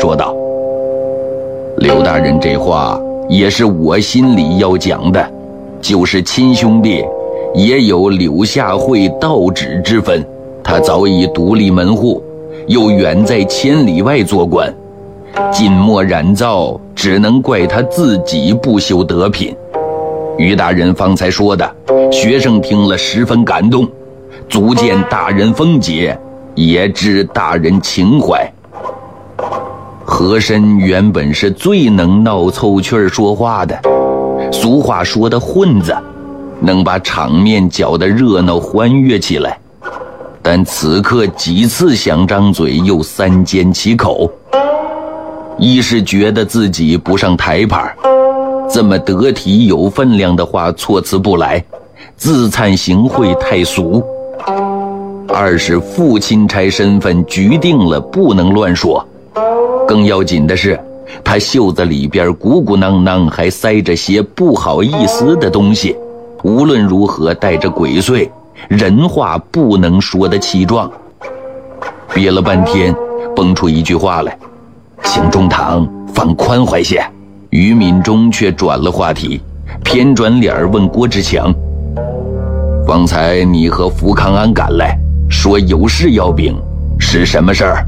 说道：“刘大人这话也是我心里要讲的，就是亲兄弟也有柳下惠道指之分，他早已独立门户，又远在千里外做官，近墨染皂，只能怪他自己不修德品。于大人方才说的，学生听了十分感动，足见大人风节，也知大人情怀。”和珅原本是最能闹凑趣说话的，俗话说的混子，能把场面搅得热闹欢悦起来，但此刻几次想张嘴又三缄其口，一是觉得自己不上台盘，这么得体有分量的话措辞不来，自惭形秽太俗；二是父亲差身份局定了不能乱说，更要紧的是他袖子里边鼓鼓囊囊还塞着些不好意思的东西，无论如何带着鬼祟，人话不能说的气壮。憋了半天蹦出一句话来：“请中堂放宽怀些。”于敏中却转了话题，偏转脸问郭志强：“方才你和福康安赶来，说有事要禀，是什么事儿？”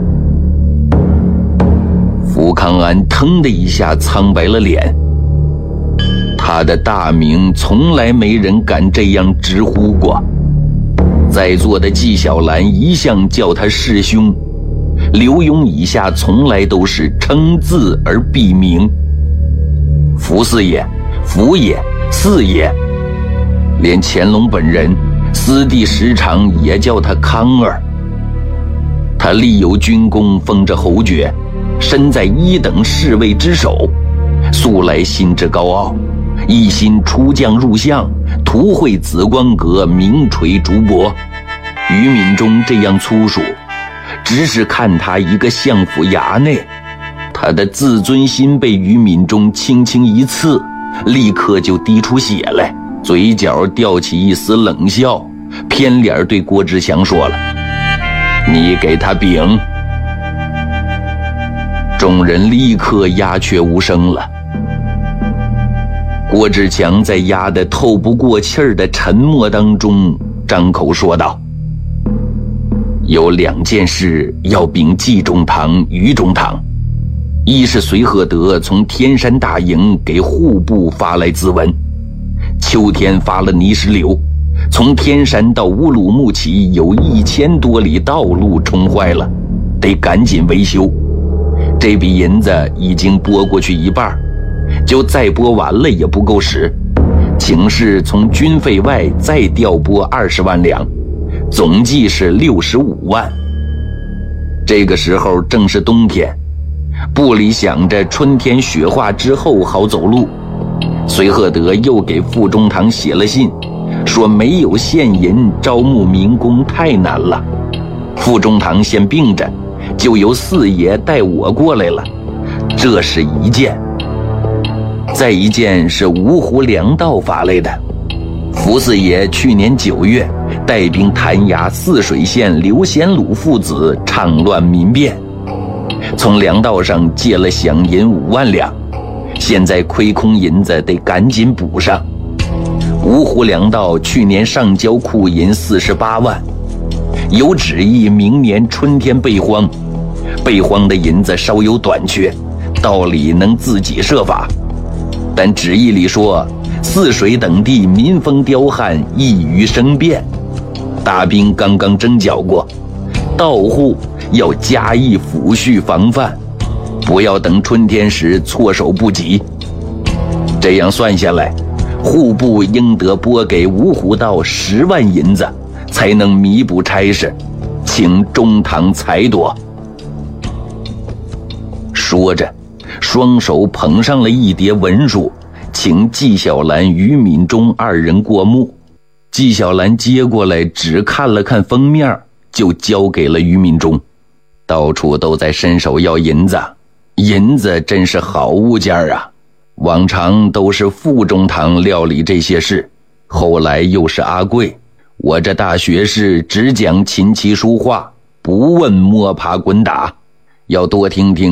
福康安腾的一下苍白了脸，他的大名从来没人敢这样直呼过，在座的纪晓岚一向叫他师兄，刘墉以下从来都是称字而避名，福四爷、福爷、四爷，连乾隆本人私地时常也叫他康儿。他立有军功，封着侯爵，身在一等侍卫之首，素来心志高傲，一心出将入相，图绘紫光阁，名垂竹帛。于敏中这样粗俗，只是看他一个相府衙内，他的自尊心被于敏中轻轻一刺，立刻就滴出血来，嘴角吊起一丝冷笑，偏脸对郭志强说了：“你给他禀。”众人立刻鸦雀无声了。郭志强在压得透不过气儿的沉默当中张口说道：“有2件事要禀纪中堂、于中堂。一是隋赫德从天山大营给户部发来咨文，秋天发了泥石流，从天山到乌鲁木齐有1000多里道路冲坏了，得赶紧维修。这笔银子已经拨过去一半，就再拨完了也不够使，请示从军费外再调拨20万两，总计是65万。这个时候正是冬天，部里想着春天雪化之后好走路，隋赫德又给副中堂写了信，说没有现银招募民工太难了。副中堂先病着，就由四爷带我过来了，这是一件。再一件是芜湖粮道发来的，福四爷去年9月带兵弹压泗水县刘显鲁父子倡乱民变，从粮道上借了饷银5万两，现在亏空银子得赶紧补上。芜湖粮道去年上交库银48万，有旨意明年春天备荒，备荒的银子稍有短缺，道里能自己设法，但旨意里说泗水等地民风刁悍，易于生变，大兵刚刚征剿过，道户要加以抚恤防范，不要等春天时措手不及。这样算下来，户部应得拨给芜湖道10万银子，才能弥补差事，请中堂裁夺。说着，双手捧上了一叠文书，请纪晓岚、于敏中2人过目。纪晓岚接过来，只看了看封面，就交给了于敏中。到处都在伸手要银子，银子真是好物件啊！往常都是副中堂料理这些事，后来又是阿贵，我这大学士只讲琴棋书画，不问摸爬滚打，要多听听